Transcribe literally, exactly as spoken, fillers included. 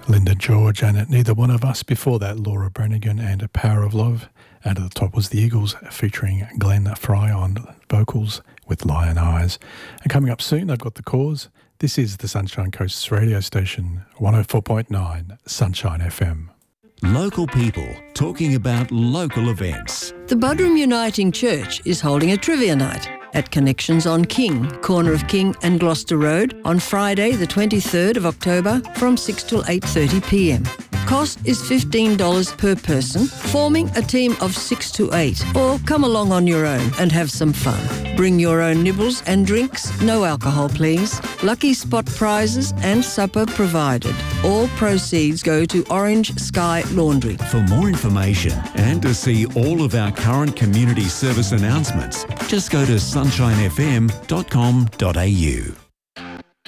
Linda George, and Neither One of Us. Before that, Laura Branigan and A Power of Love. And at the top was the Eagles featuring Glenn Fry on vocals with Lion Eyes. And coming up soon, I've got The Cause. This is the Sunshine Coast radio station, one oh four point nine Sunshine F M. Local people talking about local events. The Buderim Uniting Church is holding a trivia night at Connections on King, corner of King and Gloucester Road, on Friday the twenty-third of October from six till eight thirty p m. Cost is fifteen dollars per person, forming a team of six to eight, or come along on your own and have some fun. Bring your own nibbles and drinks, no alcohol please. Lucky spot prizes and supper provided. All proceeds go to Orange Sky Laundry. For more information and to see all of our current community service announcements, just go to sunshine f m dot com dot a u.